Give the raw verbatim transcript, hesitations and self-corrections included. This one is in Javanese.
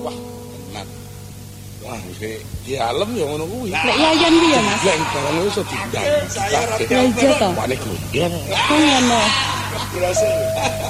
Wah, enak. Wah, iki ki alem ya ngono kuwi. Lek yayan ki ya, Mas. Lek barang iso diundang. Lah iya to. Wane glondian. Kok ngono. Berhasil.